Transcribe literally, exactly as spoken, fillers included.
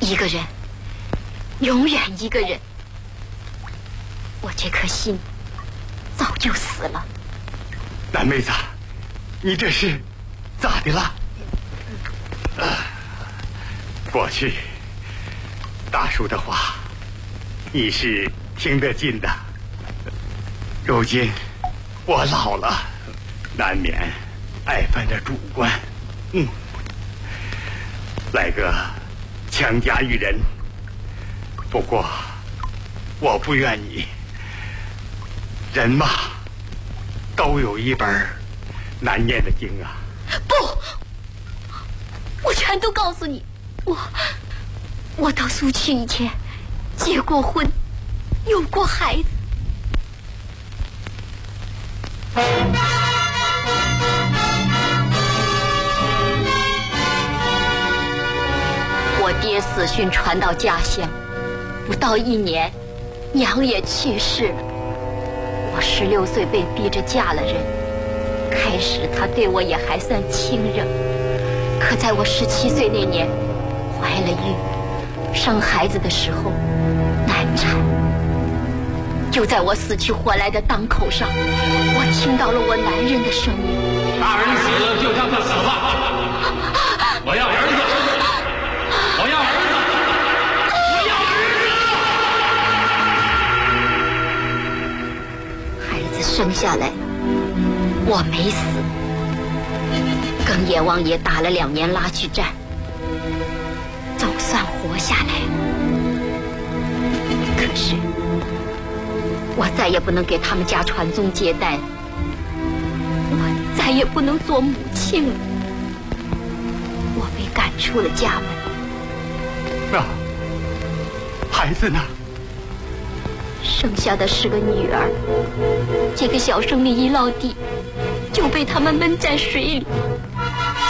一个人，永远一个人。我这颗心早就死了。 蓝妹子，你这是咋的了？啊，过去大叔的话你是听得进的，如今我老了，难免爱犯着主观。嗯，来个强加于人。不过我不怨你，人嘛都有一本难念的经啊。 不，我全都告诉你。我我到苏区以前结过婚，有过孩子。我爹死讯传到家乡，不到一年，娘也去世了。我十六岁被逼着嫁了人，开始他对我也还算亲热，可在我十七岁那年怀了孕，生孩子的时候难产。就在我死去活来的当口上，我听到了我男人的声音： 大人死了就让他死吧，我要儿子，我要儿子，我要儿子。孩子生下来了，我没死，跟阎王爷打了两年拉锯战，总算活下来了。可是我再也不能给他们家传宗接代了，我再也不能做母亲了。我被赶出了家门。 那孩子呢？ 生下的是个女儿，这个小生命一落地，就被他们闷在水里。